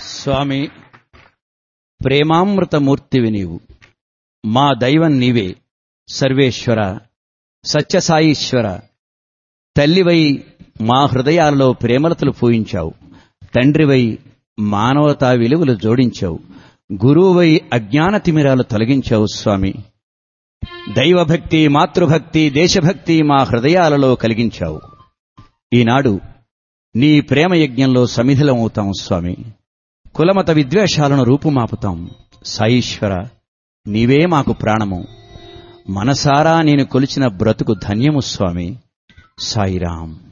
స్వామి, ప్రేమామృతమూర్తివి నీవు, మా దైవం నీవే. సర్వేశ్వర, సత్యసాయీశ్వర, తల్లివై మా హృదయాలలో ప్రేమలతలు పూయించావు. తండ్రివై మానవతా విలువలు జోడించావు. గురువువై అజ్ఞాన తిమిరాలు తొలగించావు. స్వామి, దైవభక్తి, మాతృభక్తి, దేశభక్తి మా హృదయాలలో కలిగించావు. ఈనాడు నీ ప్రేమ యజ్ఞంలో సమిధిలమవుతాం. స్వామి, కులమత విద్వేషాలను రూపుమాపుతాం. సాయీశ్వర, నీవే మాకు ప్రాణము. మనసారా నేను కొలిచిన బ్రతుకు ధన్యము. స్వామి, సాయిరాం.